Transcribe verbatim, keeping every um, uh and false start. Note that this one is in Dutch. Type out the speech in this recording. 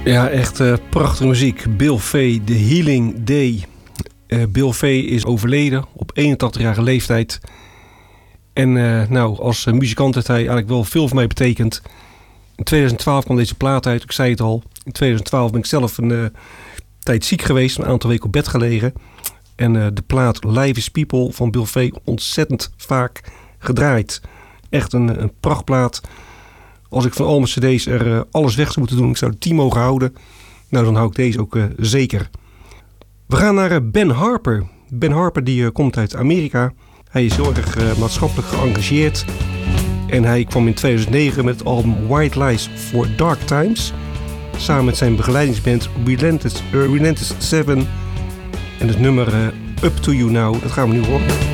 Ja, echt uh, prachtige muziek. Bill Fay, The Healing Day. Uh, Bill Fay is overleden op eenentachtigjarige leeftijd. En uh, nou, als uh, muzikant heeft hij eigenlijk wel veel voor mij betekend. In tweeduizend twaalf kwam deze plaat uit, ik zei het al. In tweeduizend twaalf ben ik zelf een uh, tijd ziek geweest, een aantal weken op bed gelegen. En uh, de plaat Life is People van Bill Fay ontzettend vaak gedraaid. Echt een, een prachtplaat. Als ik van al mijn cd's er uh, alles weg zou moeten doen, ik zou de tien mogen houden. Nou, dan hou ik deze ook uh, zeker. We gaan naar uh, Ben Harper. Ben Harper die uh, komt uit Amerika. Hij is heel erg uh, maatschappelijk geëngageerd. En hij kwam in tweeduizend negen met het album White Lies for Dark Times. Samen met zijn begeleidingsband Relentless, uh, Relentless Seven. En het nummer uh, Up to You Now, dat gaan we nu horen.